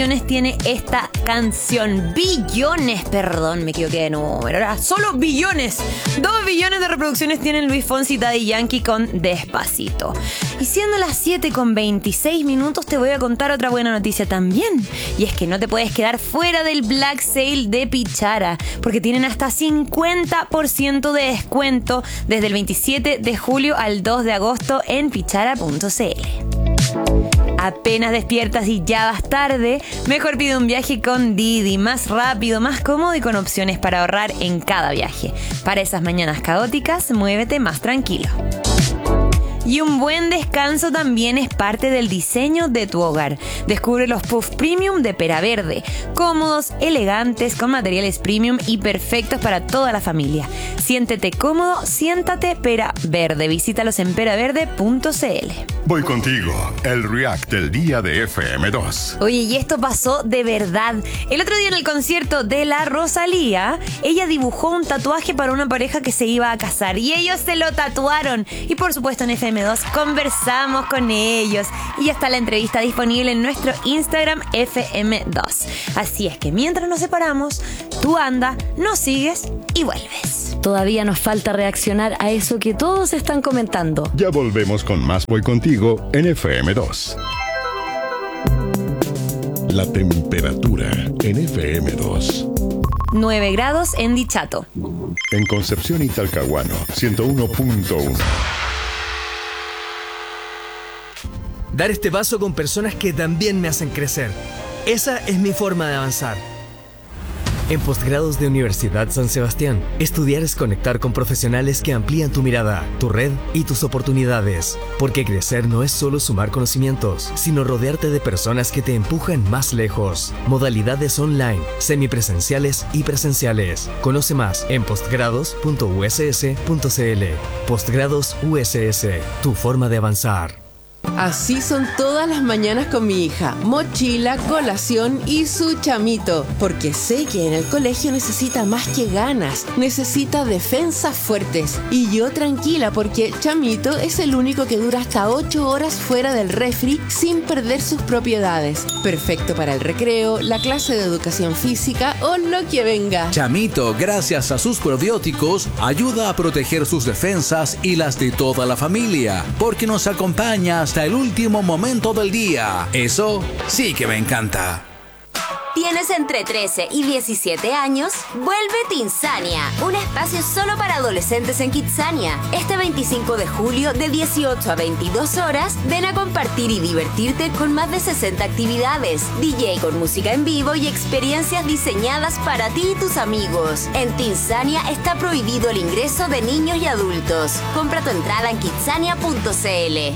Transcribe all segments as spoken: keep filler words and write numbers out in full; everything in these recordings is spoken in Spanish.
tiene esta canción. Billones, perdón, me equivoqué de número. Ahora solo billones. Dos billones de reproducciones tienen Luis Fonsi y Daddy Yankee con Despacito. Y siendo las siete con veintiséis minutos, te voy a contar otra buena noticia también. Y es que no te puedes quedar fuera del Black Sale de Pichara, porque tienen hasta cincuenta por ciento de descuento desde el veintisiete de julio al dos de agosto en pichara punto c l. Apenas despiertas y ya vas tarde, mejor pide un viaje con Didi, más rápido, más cómodo y con opciones para ahorrar en cada viaje. Para esas mañanas caóticas, muévete más tranquilo. Y un buen descanso también es parte del diseño de tu hogar. Descubre los Puff Premium de Pera Verde. Cómodos, elegantes, con materiales premium y perfectos para toda la familia. Siéntete cómodo, siéntate Pera Verde. Visítalos en pera verde punto c l. Voy contigo, el React del día de F M dos. Oye, y esto pasó de verdad. El otro día en el concierto de la Rosalía, ella dibujó un tatuaje para una pareja que se iba a casar. Y ellos se lo tatuaron. Y por supuesto en F M dos conversamos con ellos y ya está la entrevista disponible en nuestro Instagram F M dos. Así es que mientras nos separamos, tú anda, nos sigues y vuelves. Todavía nos falta reaccionar a eso que todos están comentando. Ya volvemos con más Voy Contigo en F M dos. La temperatura en F M dos. nueve grados en Dichato. En Concepción y Talcahuano, ciento uno punto uno. Dar este paso con personas que también me hacen crecer. Esa es mi forma de avanzar. En Postgrados de Universidad San Sebastián, estudiar es conectar con profesionales que amplían tu mirada, tu red y tus oportunidades. Porque crecer no es solo sumar conocimientos, sino rodearte de personas que te empujan más lejos. Modalidades online, semipresenciales y presenciales. Conoce más en postgrados punto u s s punto c l. Postgrados U S S, tu forma de avanzar. Así son todas las mañanas con mi hija. Mochila, colación y su chamito. Porque sé que en el colegio necesita más que ganas. Necesita defensas fuertes. Y yo tranquila porque el chamito es el único que dura hasta ocho horas fuera del refri sin perder sus propiedades. Perfecto para el recreo, la clase de educación física o lo que venga. Chamito, gracias a sus probióticos, ayuda a proteger sus defensas y las de toda la familia. Porque nos acompaña hasta el último momento del día. Eso sí que me encanta. ¿Tienes entre trece y diecisiete años? Vuelve Tinsania, un espacio solo para adolescentes en Kidzania. Este veinticinco de julio, de dieciocho a veintidós horas, ven a compartir y divertirte con más de sesenta actividades, D J con música en vivo y experiencias diseñadas para ti y tus amigos. En Tinsania está prohibido el ingreso de niños y adultos. Compra tu entrada en kidzania punto c l.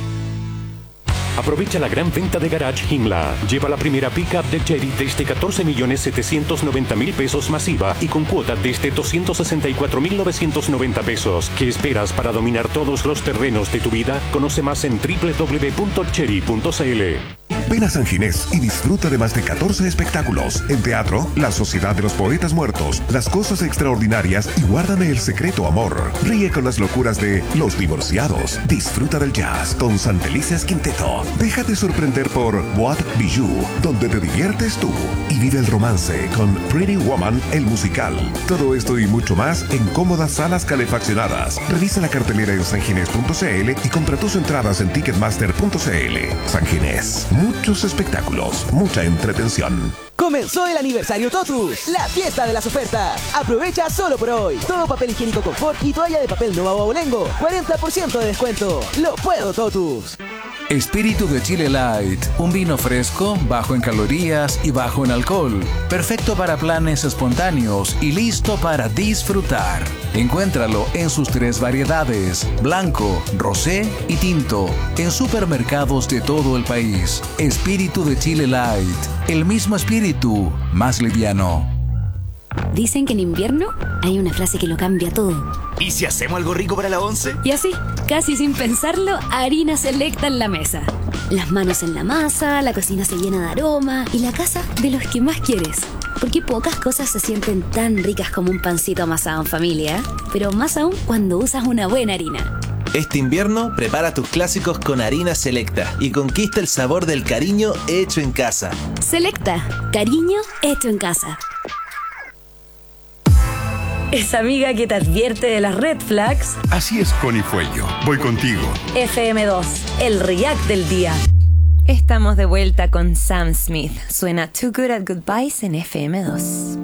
Aprovecha la gran venta de Garage Himla. Lleva la primera pick-up de Chery desde catorce millones setecientos noventa mil pesos masiva y con cuota desde doscientos sesenta y cuatro mil novecientos noventa pesos. ¿Qué esperas para dominar todos los terrenos de tu vida? Conoce más en doble u doble u doble u punto chery punto c l. Ven a San Ginés y disfruta de más de catorce espectáculos. En teatro, La Sociedad de los Poetas Muertos, Las Cosas Extraordinarias y Guárdame el Secreto Amor. Ríe con las locuras de Los Divorciados. Disfruta del jazz con Santelices Quinteto. Déjate sorprender por What Bijou, donde te diviertes tú. Y vive el romance con Pretty Woman, el musical. Todo esto y mucho más en cómodas salas calefaccionadas. Revisa la cartelera en san ginés punto c l y compra tus entradas en ticketmaster punto c l. San Ginés. Muchos espectáculos, mucha entretención. Comenzó el aniversario Totus, la fiesta de las ofertas. Aprovecha solo por hoy. Todo papel higiénico Confort y toalla de papel Nova Abolengo. cuarenta por ciento de descuento. Lo puedo, Totus. Espíritu de Chile Light, un vino fresco, bajo en calorías y bajo en alcohol. Perfecto para planes espontáneos y listo para disfrutar. Encuéntralo en sus tres variedades, blanco, rosé y tinto, en supermercados de todo el país. Espíritu de Chile Light, el mismo espíritu, más liviano. Dicen que en invierno hay una frase que lo cambia todo. ¿Y si hacemos algo rico para la once? Y así, casi sin pensarlo, Harina Selecta en la mesa. Las manos en la masa, la cocina se llena de aroma y la casa de los que más quieres. Porque pocas cosas se sienten tan ricas como un pancito amasado en familia, pero más aún cuando usas una buena harina. Este invierno, prepara tus clásicos con Harina Selecta y conquista el sabor del cariño hecho en casa. Selecta, cariño hecho en casa. Esa amiga que te advierte de las red flags. Así es, Connie Fuello. Voy contigo. F M dos, el react del día. Estamos de vuelta con Sam Smith. Suena Too Good at Goodbyes en F M dos.